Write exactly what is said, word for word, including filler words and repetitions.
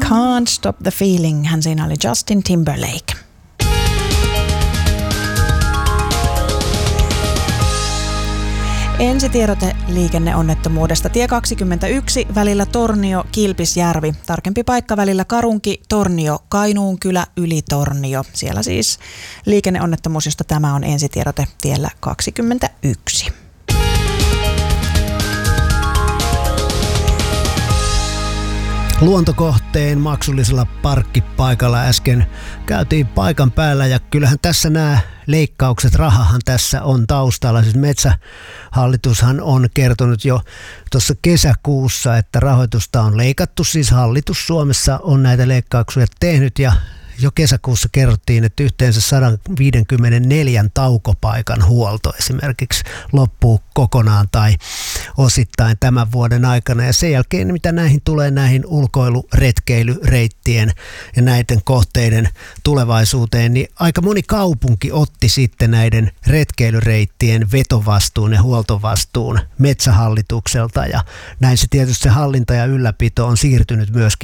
Can't Stop the Feeling. Hän siinä oli Justin Timberlake. Ensitiedote liikenneonnettomuudesta. Tie kaksikymmentäyksi välillä Tornio-Kilpisjärvi. Tarkempi paikka välillä Karunki-Tornio, Kainuunkylä, Ylitornio. Siellä siis liikenneonnettomuus, josta tämä on ensitiedote tiellä kaksikymmentäyksi. Luontokohteen maksullisella parkkipaikalla äsken käytiin paikan päällä ja kyllähän tässä nämä leikkaukset, rahahan tässä on taustalla. Siis Metsähallitushan on kertonut jo tuossa kesäkuussa, että rahoitusta on leikattu. Siis hallitus Suomessa on näitä leikkauksia tehnyt ja jo kesäkuussa kerrottiin, että yhteensä sata viisikymmentäneljä taukopaikan huolto esimerkiksi loppuu kokonaan tai osittain tämän vuoden aikana. Ja sen jälkeen, mitä näihin tulee näihin ulkoiluretkeilyreittien ja näiden kohteiden tulevaisuuteen, niin aika moni kaupunki otti sitten näiden retkeilyreittien vetovastuun ja huoltovastuun Metsähallitukselta. Ja näin se tietysti se hallinta ja ylläpito on siirtynyt myöskin